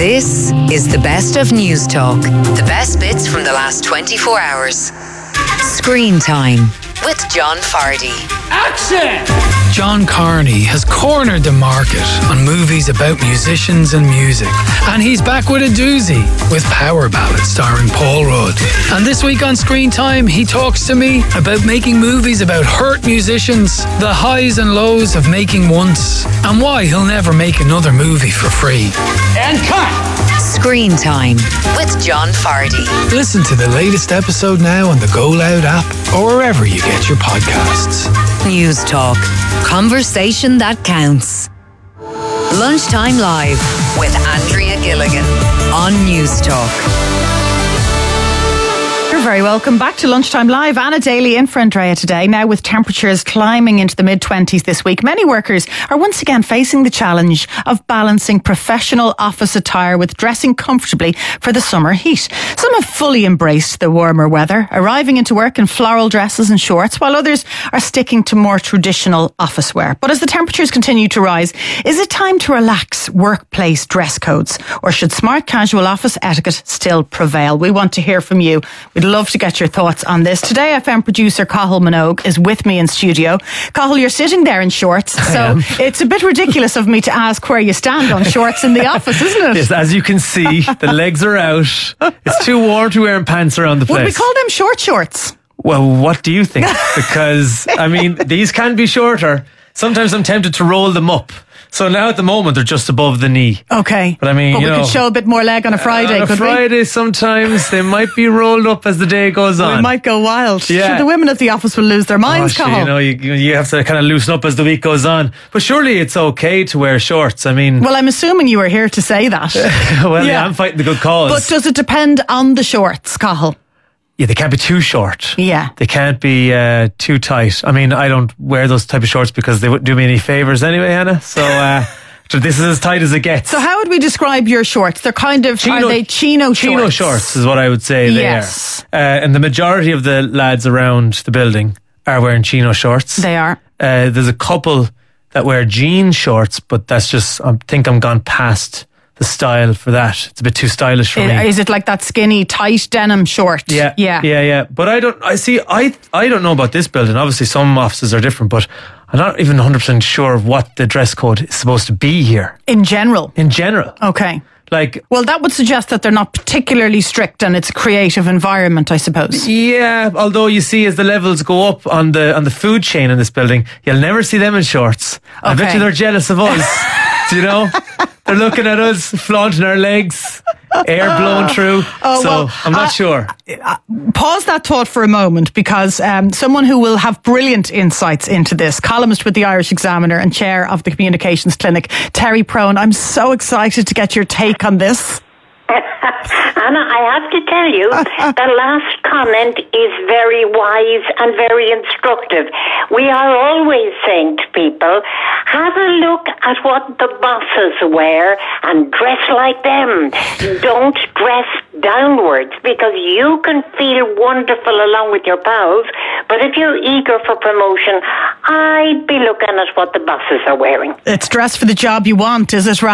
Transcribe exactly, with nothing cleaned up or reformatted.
This is the best of News Talk. The best bits from the last twenty-four hours. Screen Time with John Fardy. Action! John Carney has cornered the market on movies about musicians and music. And he's back with a doozy with Power Ballad starring Paul Rudd. And this week on Screen Time, he talks to me about making movies about hurt musicians, the highs and lows of making once, and why he'll never make another movie for free. And cut! Screen Time with John Fardy. Listen to the latest episode now on the Go Loud app or wherever you get your podcasts. News Talk. Conversation that counts. Lunchtime Live with Andrea Gilligan on News Talk. You're very welcome back to Lunchtime Live. Anna Daly in for Andrea today. Now, with temperatures climbing into the mid-twenties this week, many workers are once again facing the challenge of balancing professional office attire with dressing comfortably for the summer heat. Some have fully embraced the warmer weather, arriving into work in floral dresses and shorts, while others are sticking to more traditional office wear. But as the temperatures continue to rise, is it time to relax workplace dress codes, or should smart casual office etiquette still prevail? We want to hear from you. We'd love to get your thoughts on this. Today, F M producer Cathal Minogue is with me in studio. Cathal, you're sitting there in shorts, so it's a bit ridiculous of me to ask where you stand on shorts in the office, isn't it? Yes, as you can see, the legs are out. It's too warm to wear pants around the place. Would we call them short shorts? Well, what do you think? Because, I mean, these can be shorter. Sometimes I'm tempted to roll them up. So now at the moment they're just above the knee. Okay. But I mean, but you we know, could show a bit more leg on a Friday, on a could Friday we? sometimes they might be rolled up as the day goes on. We might go wild. Yeah. Sure, the women at the office will lose their minds, oh, Cathal. You know, you, you have to kind of loosen up as the week goes on. But surely it's okay to wear shorts. I mean... Well, I'm assuming you were here to say that. well, yeah. yeah, I'm fighting the good cause. But does it depend on the shorts, Cathal? Yeah, they can't be too short. Yeah. They can't be uh, too tight. I mean, I don't wear those type of shorts because they wouldn't do me any favours anyway, Anna. So... Uh, So this is as tight as it gets. So how would we describe your shorts? They're kind of, chino, are they chino shorts? Chino shorts is what I would say they yes. are. Uh, and the majority of the lads around the building are wearing chino shorts. They are. Uh, there's a couple that wear jean shorts, but that's just, I think I'm gone past the style for that. It's a bit too stylish for it, me. Is it like that skinny, tight denim short? Yeah, yeah, yeah, yeah. But I don't, I see, I, I don't know about this building. Obviously some offices are different, but I'm not even one hundred percent sure of what the dress code is supposed to be here. In general? In general. Okay. Like, well, that would suggest that they're not particularly strict and it's a creative environment, I suppose. Yeah, although you see as the levels go up on the on the food chain in this building, you'll never see them in shorts. Okay. I bet you they're jealous of us. Do you know? They're looking at us, flaunting our legs, air blowing through. Oh, so well, I'm not uh, sure. Uh, pause that thought for a moment, because um, someone who will have brilliant insights into this, columnist with the Irish Examiner and chair of the Communications Clinic, Terry Prone. I'm so excited to get your take on this. Anna, I have to tell you, the last comment is very wise and very instructive. We are always saying to people, have a look at what the bosses wear and dress like them. Don't dress downwards, because you can feel wonderful along with your pals, but if you're eager for promotion, I'd be looking at what the bosses are wearing. It's dress for the job you want, is it?